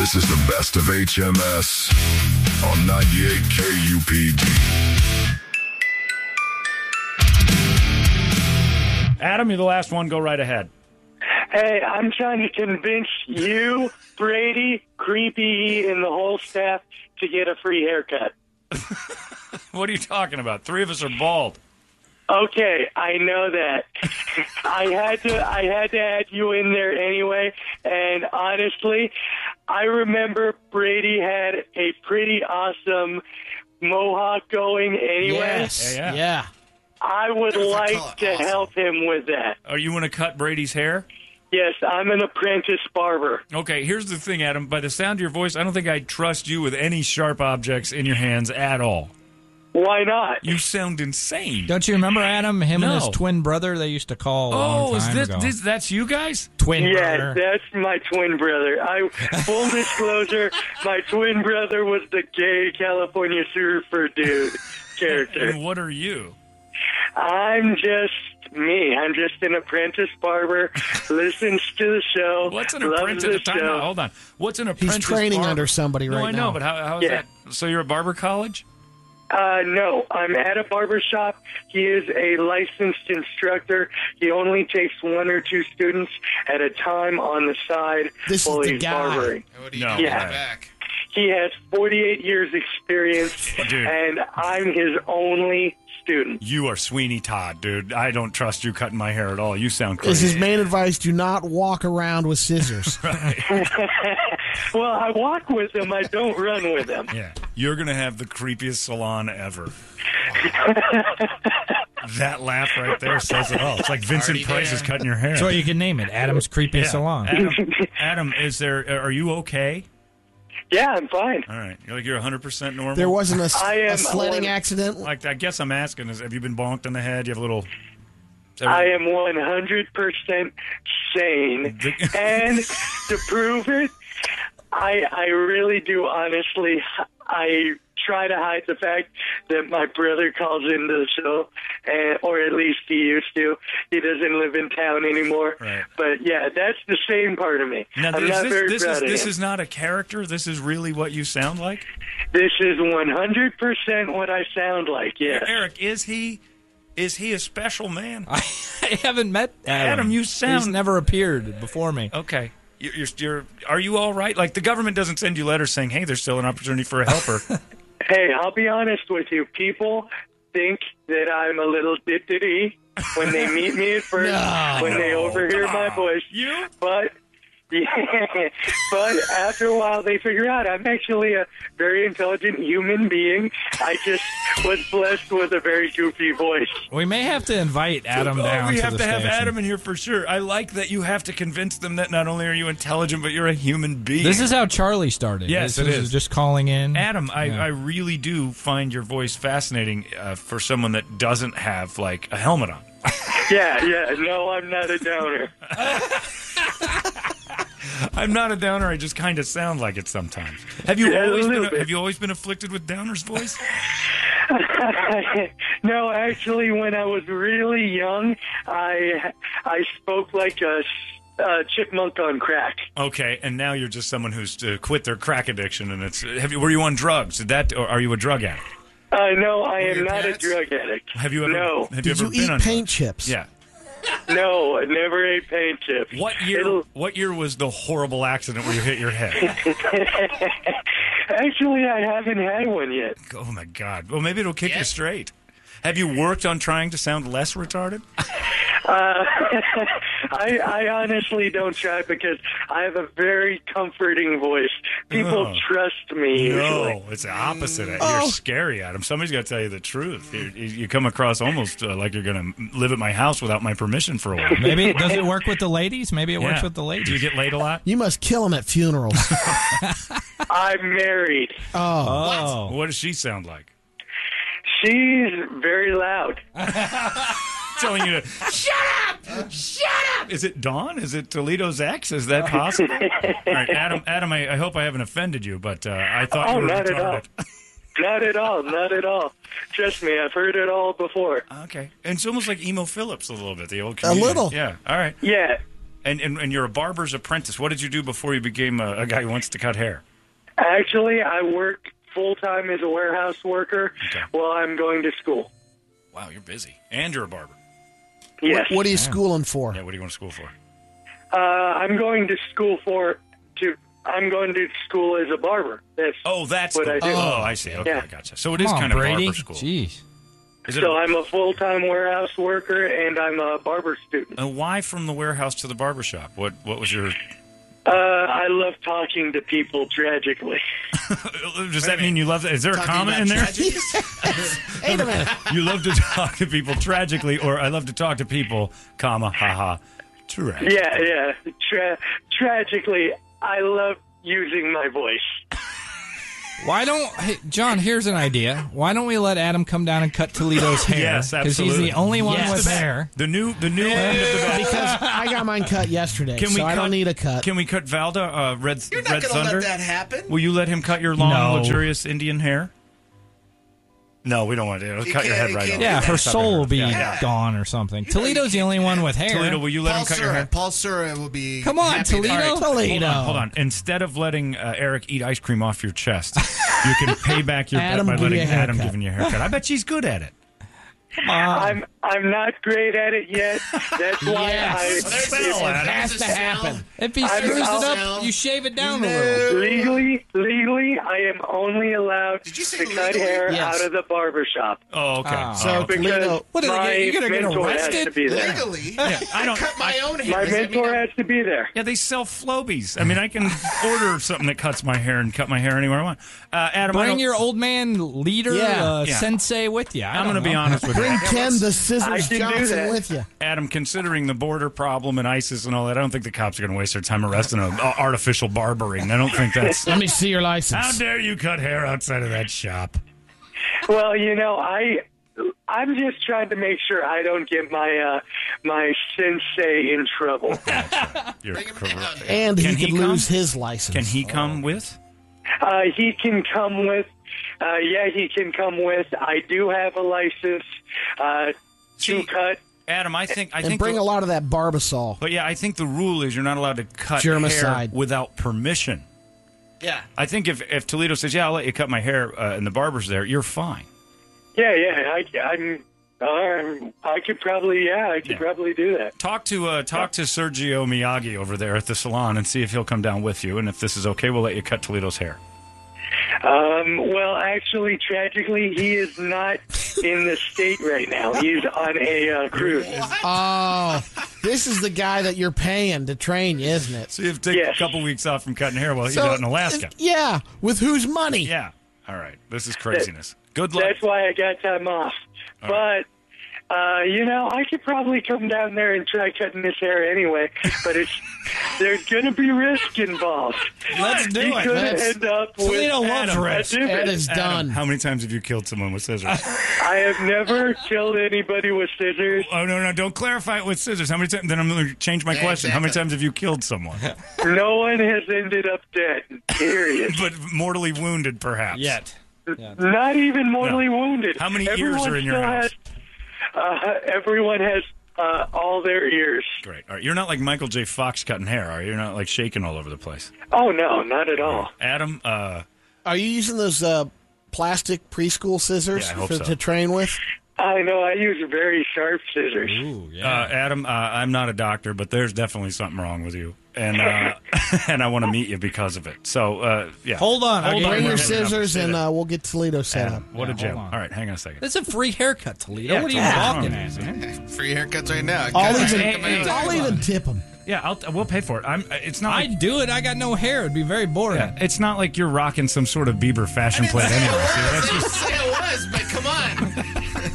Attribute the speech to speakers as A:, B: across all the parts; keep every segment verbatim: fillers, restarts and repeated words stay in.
A: This is the best of H M S on ninety-eight K U P D.
B: Adam, you're the last one. Go right ahead.
C: Hey, I'm trying to convince you, Brady, Creepy, and the whole staff to get a free haircut.
B: What are you talking about? Three of us are bald.
C: Okay, I know that. I had to I had to add you in there anyway, and honestly, I remember Brady had a pretty awesome mohawk going anyway.
D: Yes.
B: Yeah, yeah.
D: Yeah.
C: I would like to
E: awesome.
C: help him with that.
B: Are you want to cut Brady's hair?
C: Yes, I'm an apprentice barber.
B: Okay, here's the thing, Adam. By the sound of your voice, I don't think I'd trust you with any sharp objects in your hands at all.
C: Why not?
B: You sound insane.
D: Don't you remember, Adam? Him
B: No.
D: and his twin brother they used to call a long
B: Oh, is
D: time
B: this,
D: ago.
B: this that's you guys?
D: Twin
C: Yeah,
D: brother.
C: that's my twin brother. I full disclosure, my twin brother was the gay California surfer dude character.
B: And what are you?
C: I'm just me. I'm just an apprentice barber. Listens to the show.
B: What's an
C: loves
B: apprentice?
C: the
B: Time
C: show.
B: out, hold on. What's an apprentice?
E: He's training
B: barber?
E: under somebody
B: No,
E: right
B: I know,
E: now.
B: but how, how is
C: Yeah.
B: that? So you're at barber college?
C: Uh, no, I'm at a barber shop. He is a licensed instructor. He only takes one or two students at a time on the side
E: This
C: while
E: is the
C: he's
E: guy.
C: barbering.
F: What do
B: No.
F: you
C: Yeah.
F: back?
C: He has forty-eight years experience,
B: Dude.
C: and I'm his only student.
B: You are Sweeney Todd, dude. I don't trust you cutting my hair at all. You sound
E: Is
B: crazy.
E: his main advice: do not walk around with scissors.
C: Well, I walk with him. I don't run with him.
B: Yeah. You're going to have the creepiest salon ever. That laugh right there says it all. It's like Vincent
F: Already
B: Price
F: there.
B: is cutting your hair.
D: That's what you can name it. Adam's Creepy
B: Yeah.
D: Salon.
B: Adam, Adam, is there? Are you okay?
C: Yeah, I'm fine.
B: All right. You're like you're one hundred percent normal.
E: There wasn't a,
C: I am
E: a sledding
C: one-
E: accident.
B: Like I guess I'm asking is have you been bonked in the head? You have a little.
C: I am one hundred percent sane. And to prove it, I, I really do honestly, I try to hide the fact that my brother calls into the show, and, or at least he used to. He doesn't live in town anymore.
B: Right.
C: But yeah, that's the sane part of me.
B: Now,
C: I'm
B: is
C: not
B: this,
C: very
B: this
C: proud
B: is
C: of
B: this
C: him.
B: is not a character. This is really what you sound like.
C: This is one hundred percent what I sound like, yes.
B: Eric, is he? Is he a special man?
D: I, I haven't met Adam.
B: Adam, you
D: He's
B: sound-
D: never appeared before me.
B: Okay. You're, you're, you're. Are you all right? Like the government doesn't send you letters saying, "Hey, there's still an opportunity for a helper."
C: Hey, I'll be honest with you. People think that I'm a little diddity when they meet me at first,
E: No.
C: when they overhear my voice.
B: You?
C: But yeah, but after a while, they figure out I'm actually a very intelligent human being. I just was blessed with a very goofy voice.
D: We may have to invite Adam
B: Oh,
D: down
B: we
D: to
B: have
D: the
B: to have
D: station.
B: Adam in here for sure. I like that you have to convince them that not only are you intelligent, but you're a human being.
D: This is how Charlie started.
B: Yes,
D: this
B: it is.
D: Just calling in.
B: Adam, I,
D: Yeah.
B: I really do find your voice fascinating uh, for someone that doesn't have like a helmet on.
C: Yeah, yeah. No, I'm not a downer.
B: I'm not a downer. I just kind of sound like it sometimes. Have you
C: Yeah, a
B: always been?
C: little bit.
B: Have you always been afflicted with Downer's voice?
C: No, actually, when I was really young, I I spoke like a uh, chipmunk on crack.
B: Okay, and now you're just someone who's uh, quit their crack addiction, and it's. Have you? Were you on drugs? Did that? Or are you a drug addict?
C: Uh, no, I
F: Were
C: am
F: your
C: not
F: parents?
C: a drug addict.
B: Have you ever?
C: No,
B: Have you
E: Did
B: ever
E: you
B: been
E: eat
B: on
E: paint
B: drugs?
E: chips?
B: Yeah.
C: no, I never ate paint chips.
B: What year?
C: It'll-
B: What year was the horrible accident where you hit your head?
C: Actually, I haven't had one yet.
B: Oh my God! Well, maybe it'll kick you straight. Have you worked on trying to sound less retarded?
C: Uh, I, I honestly don't try because I have a very comforting voice. People
B: Oh.
C: trust me usually.
B: No, it's the opposite. You're
E: Oh.
B: scary, Adam. Somebody's got to tell you the truth. You, you come across almost uh, like you're going to live at my house without my permission for a while.
D: Maybe does it work with the ladies? Maybe it works
B: Yeah.
D: with the ladies.
B: Do you get laid a lot?
E: You must kill him at funerals.
C: I'm married.
E: Oh,
D: Oh,
B: What does she sound like?
C: She's very loud.
B: Telling you to shut up, shut up. Is it Dawn? Is it Toledo's ex? Is that possible? All right, Adam. Adam, I, I hope I haven't offended you, but uh, I thought
C: Oh,
B: you were
C: not at all.
B: retarded.
C: Not at all. Not at all. Trust me, I've heard it all before.
B: Okay, and it's almost like Emo Phillips a little bit. The old
E: A
B: comedian.
E: little.
B: Yeah. All right.
C: Yeah.
B: And, and and you're a barber's apprentice. What did you do before you became a, a guy who wants to cut hair?
C: Actually, I work full-time as a warehouse worker
B: Okay.
C: while I'm going to school.
B: Wow, you're busy. And you're a barber.
C: Yes.
E: What are you schooling for?
B: Yeah, what are you going to school for?
C: Uh, I'm going to school for to. I'm going to school as a barber. That's
B: Oh, that's
C: what
B: the,
C: I do.
B: Oh, I see. Okay,
C: Yeah.
B: I gotcha. So it
D: Come
B: is
D: on,
B: kind of
D: Brady.
B: barber school.
D: Jeez.
B: Is it
C: So I'm a full-time warehouse worker, and I'm a barber student.
B: uh, why from the warehouse to the barber shop? What what was your?
C: Uh, I love talking to people tragically.
B: Does that mean you love? Is there a
F: Talking
B: comment
F: about
B: in there?
F: tragedies?
E: Wait a minute.
B: You love to talk to people tragically, or I love to talk to people, comma, haha, tragically.
C: Yeah, yeah. Tra- tragically, I love using my voice.
D: Why don't hey, John? Here's an idea. Why don't we let Adam come down and cut Toledo's hair?
B: Yes,
D: Because he's
B: absolutely.
D: the only one
E: Yes.
D: with hair.
B: The new the new end of the bat.
E: Because I got mine cut yesterday,
B: Can we
E: so I
B: cut,
E: don't need a cut.
B: Can we cut Valda uh, Red
F: You're not
B: Red
F: going to
B: Thunder?
F: let that happen.
B: Will you let him cut your long,
D: No.
B: luxurious Indian hair? No, we don't want to. It'll
F: You
B: cut your
F: can't-
B: head
F: you
B: right
F: can't
B: off.
F: do
D: Yeah,
F: that.
D: her
B: Stop
D: soul
B: it.
D: will be
B: Yeah, yeah.
D: gone or something.
F: know,
D: Toledo's
F: you
D: the only one with hair.
B: Toledo, will you let
F: Paul
B: him cut your
F: Sura,
B: hair?
F: Paul Sura will be.
D: Come on,
F: happy
D: Toledo.
F: that-
E: Toledo.
B: Hold on, hold on. Instead of letting uh, Eric eat ice cream off your chest, you can pay back your
E: Adam,
B: debt by
E: give
B: letting
E: you a
B: Adam
E: haircut.
B: giving you a haircut. I bet she's good at it.
D: Come on.
C: I'm I'm not great at it yet. That's why
E: Yes.
C: I
F: Well, there's
C: if-
F: a-
E: It has
F: there's
E: to
F: a
E: happen.
F: sound.
D: If he
C: I'm-
D: screws it
C: I'll-
D: up, you shave it down a little.
F: No.
C: legally legally I am only allowed
F: Did you say
C: to cut
F: legally?
C: hair
E: Yes.
C: out of the barber shop.
B: Oh, okay.
D: Ah.
E: So
B: Oh.
C: Because
E: Toledo,
D: What, are they
C: my
D: gonna- you're gonna get
C: mentor has
D: arrested?
C: to be there.
F: Legally,
B: I don't.
F: cut my
B: I-
F: own hair.
C: My
F: Does that mean
C: mentor
F: I'm-
C: has to be there.
B: Yeah, they sell Flobies. I mean, I can order something that cuts my hair and cut my hair anywhere I want. Uh, Adam, I
D: Bring
B: don't-
D: your old man leader,
E: Yeah.
D: uh,
B: Yeah.
D: sensei with you. I
B: I'm
D: going
B: going
D: to
B: to be honest with you.
E: bring Ken the
C: I
E: Scissors
C: can do
E: Johnson
C: that.
E: with you.
B: Adam, considering the border problem and ISIS and all that, I don't think the cops are going to waste their time arresting an artificial barbering. I don't think that's.
E: Let me see your
B: How
E: license.
B: dare you cut hair outside of that shop?
C: Well, you know, I I'm just trying to make sure I don't get my uh, my sensei in trouble.
B: You're
F: Bring him
B: correct.
F: down.
E: And
B: Can
E: he
B: he
E: could
B: come?
E: lose his license.
B: Can he come with?
C: Uh, he can come with. Uh, yeah, he can come with. I do have a license uh, to
B: See,
C: cut.
B: Adam, I think I
E: And
B: think
E: bring
B: the,
E: a lot of that Barbasol.
B: But yeah, I think the rule is you're not allowed to cut hair
E: Germicide.
B: without permission.
F: Yeah.
B: I think if, if Toledo says, "Yeah, I'll let you cut my hair," uh, and the barber's there, you're fine.
C: Yeah, yeah. I, I'm. Uh, I could probably. Yeah, I could
B: Yeah.
C: probably do that.
B: Talk to uh, talk to Sergio Miyagi over there at the salon and see if he'll come down with you. And if this is okay, we'll let you cut Toledo's hair.
C: Um, well, actually, tragically, he is not in the state right now. He's on a uh, cruise.
E: Oh, this is the guy that you're paying to train you, isn't it?
B: So you have to take
C: Yes.
B: a couple weeks off from cutting hair while he's
E: So,
B: out in Alaska.
E: Yeah, with whose money?
B: Yeah. All right. This is craziness. Good luck.
C: That's why I got time off.
B: All
C: But, uh, you know, I could probably come down there and try cutting his hair anyway. But it's there's going to be risk involved.
D: Let's do
C: he
D: it.
C: could
E: Let's-
C: end up with
D: Toledo loves
C: Adam,
D: risk.
C: a divot.
E: That is
B: Adam,
E: done.
B: how many times have you killed someone with scissors?
C: I have never killed anybody with scissors.
B: Oh no, no! Don't clarify it with scissors. How many times? Then I'm going to change my
F: Yeah,
B: question. How many
F: exactly.
B: times have you killed someone,
C: No one has ended up dead. Period.
B: but mortally wounded, perhaps?
D: Yet.
C: Not even mortally
B: No.
C: wounded.
B: How many
C: Everyone
B: ears are in your
C: still
B: house?
C: Has, uh, everyone has uh, all their ears.
B: Great. All right. You're not like Michael J. Fox cutting hair, are you? You're not like shaking all over the place.
C: Oh no, not at all.
B: Adam, uh,
E: Are you using those uh, plastic preschool scissors
B: Yeah, I hope
E: for,
B: so.
E: to train with?
C: I know. I use very sharp scissors.
D: Ooh,
B: uh,
D: yeah.
B: Adam, uh, I'm not a doctor, but there's definitely something wrong with you, and uh, and I want to meet you because of it. So, uh, yeah.
D: Hold on.
B: Hold
D: okay,
B: on.
E: Bring
B: we're
E: your
B: gonna have to
E: scissors
B: say
E: and
B: that.
E: uh, we'll get Toledo set up.
B: Adam, what
D: Yeah,
B: a gem.
D: hold on.
B: All right, hang on a second.
D: That's a free haircut, Toledo.
B: Yeah,
D: what are you
B: what's
D: talking
B: wrong
D: at,
B: with
D: man?
F: Free haircuts right now.
E: I'll
F: Guys,
E: even,
F: come out.
E: I'll even tip him.
B: Yeah, I'll, we'll pay for it. I'm. It's not. Like,
D: I'd do it. I got no hair. It'd be very boring.
B: yeah, it's not like you're rocking some sort of Bieber fashion plate anyway. See, that's
F: I didn't
B: just,
F: say it was, but come on.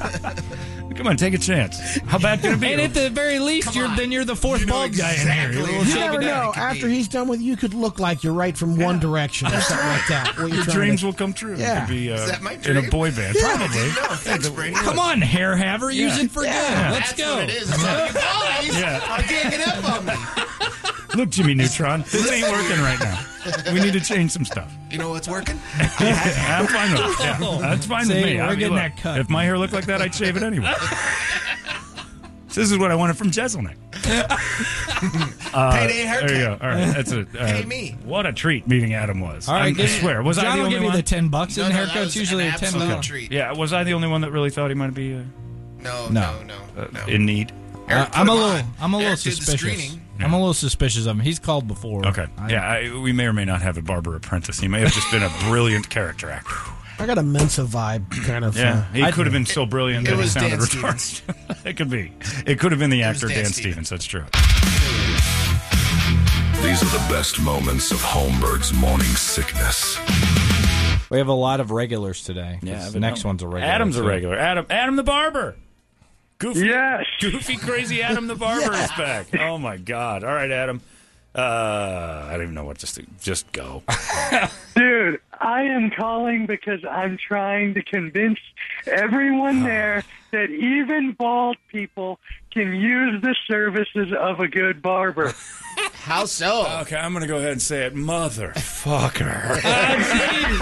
B: come on, take a chance. How bad can it be?
D: And at the very least,
F: Come
D: you're
F: on.
D: then you're the fourth
F: You know
D: bald guy in here.
F: exactly
D: You're a little
F: how
E: You
D: shave
E: never
D: it down.
E: know.
F: could
E: After
F: be.
E: he's done with you, you could look like you're right from One Direction or something like that. What
B: Your
E: you're trying
B: dreams
E: to-
B: will come true.
E: Yeah.
B: You could be uh,
F: Is that my
B: in a
F: dream?
B: boy band. Probably.
F: No, thanks, Brady.
D: Come on, hair haver. Use
B: Yeah.
D: it for
E: Yeah.
D: good. Let's
F: That's
D: go.
F: what it is. It's like, you guys
B: Yeah.
F: are ganging up on me.
B: Look, Jimmy Neutron, this ain't working right now. We need to change some stuff.
F: You know what's working?
B: I'm fine with it. Yeah, that's fine
D: See,
B: with me.
D: we're
B: I mean,
D: getting
B: look,
D: that cut.
B: If my hair looked like that, I'd shave it anyway. This is what I wanted from Jeselnik. Uh,
F: Payday haircut.
B: There you go. All right, that's a uh,
F: Pay me.
B: What a treat meeting Adam was.
D: All right,
B: I, I
D: give-
B: swear, was
D: John
B: I the
D: will
B: only
D: give you
B: one?
D: the ten bucks
F: No,
D: in
F: no,
D: the
F: that
D: haircut's
F: was
D: usually
F: an
D: a ten
F: absolute
D: dollars.
F: treat.
B: Yeah, was I the only one that really thought he might be uh,
F: No,
D: No.
F: no, no,
B: uh,
F: no.
B: in need?
F: Eric
D: Uh,
F: put
D: I'm a
F: him
D: little,
F: on.
D: I'm a little
F: Eric did the
D: suspicious.
F: screening.
D: I'm a little suspicious of him. He's called before.
B: Okay.
D: I-
B: yeah, I, we may or may not have a barber apprentice. He may have just been a brilliant character actor.
E: I got a Mensa vibe, kind of.
B: Yeah,
E: uh,
B: he
E: I-
B: could have been so brilliant
F: It
B: that he
F: was
B: sounded
F: Dan
B: retarded. It could be. It could have been the
F: was
B: actor
F: Dan
B: Dan,
F: Stevens.
B: Stevens. That's true.
A: These are the best moments of Holmberg's morning sickness.
D: We have a lot of regulars today. This
B: but
D: next
B: no.
D: one's a regular.
B: Adam's a
D: too.
B: regular. Adam, Adam the barber. Goofy,
C: Yes.
B: goofy, crazy Adam the barber is back. Oh my God! All right, Adam. Uh, I don't even know what to do. Just go.
C: Dude, I am calling because I'm trying to convince everyone there that even bald people can use the services of a good barber.
F: How so?
B: Okay, I'm gonna go ahead and say it, motherfucker.